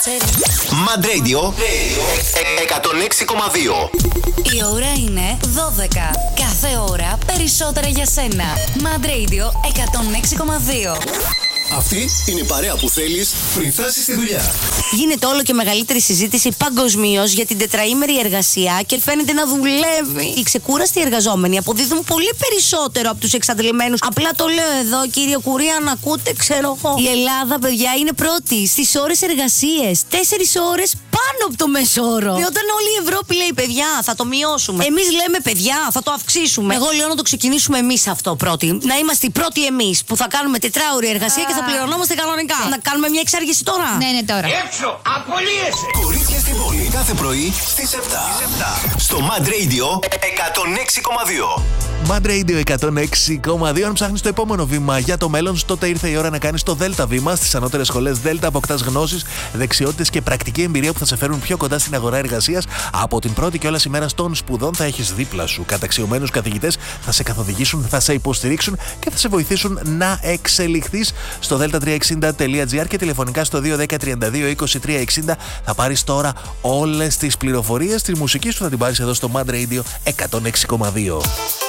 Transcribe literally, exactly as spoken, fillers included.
Mad Radio εκατόν έξι κόμμα δύο. Η ώρα είναι δώδεκα. Κάθε ώρα περισσότερα για σένα. Mad Radio εκατόν έξι κόμμα δύο. Αυτή είναι η παρέα που θέλεις πριν φτάσεις στη δουλειά. Γίνεται όλο και μεγαλύτερη συζήτηση παγκοσμίως για την τετραήμερη εργασία και φαίνεται να δουλεύει. Οι ξεκούραστοι εργαζόμενοι αποδίδουν πολύ περισσότερο από τους εξαντλημένους. Απλά το λέω εδώ, κύριε Κουρία, να ακούτε, ξέρω εγώ. Η Ελλάδα, παιδιά, είναι πρώτη στις ώρες εργασίες. Τέσσερις ώρες πάνω από το μεσόωρο. Και όταν όλη η Ευρώπη λέει, παιδιά, θα το μειώσουμε. Εμείς λέμε, παιδιά, θα το αυξήσουμε. Εγώ λέω να το ξεκινήσουμε εμείς αυτό πρώτοι. Να είμαστε οι πρώτοι εμείς που θα κάνουμε τετράωρη εργασία και θα πληρωνόμαστε κανονικά. Να κάνουμε μια εξάργηση τώρα. Ναι, ναι, τώρα. Έξω, απολύεσαι. Κορίτσια στην πόλη κάθε πρωί στις επτά. Στο Mad Radio εκατόν έξι κόμμα δύο. Mad Radio εκατόν έξι κόμμα δύο. Αν ψάχνεις το επόμενο βήμα για το μέλλον, τότε ήρθε η ώρα να κάνεις το Δέλτα βήμα. Στις ανώτερες σχολές Δέλτα αποκτάς γνώσεις, δεξιότητες και πρακτική εμπειρία που θα σε φέρουν πιο κοντά στην αγορά εργασίας. Από την πρώτη κιόλας ημέρα των σπουδών θα έχεις δίπλα σου καταξιωμένους καθηγητές, θα σε καθοδηγήσουν, θα σε υποστηρίξουν και θα σε βοηθήσουν να εξελιχθείς. Στο δέλτα τριακόσια εξήντα τελεία τζι άρ και τηλεφωνικά στο δύο ένα μηδέν τριάντα δύο είκοσι τρία εξήντα θα πάρεις τώρα όλες τις πληροφορίες. Τη μουσική σου θα την πάρεις εδώ στο Mad Radio εκατόν έξι κόμμα δύο.